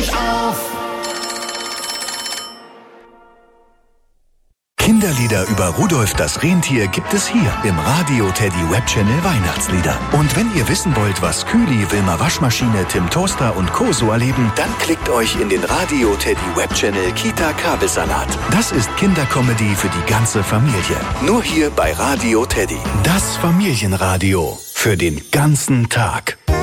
dich auf. Kinderlieder über Rudolf das Rentier gibt es hier im Radio Teddy Webchannel Weihnachtslieder. Und wenn ihr wissen wollt, was Kühli, Wilma Waschmaschine, Tim Toaster und Co. so erleben, dann klickt euch in den Radio Teddy Webchannel Kita Kabelsalat. Das ist Kindercomedy für die ganze Familie. Nur hier bei Radio Teddy. Das Familienradio für den ganzen Tag.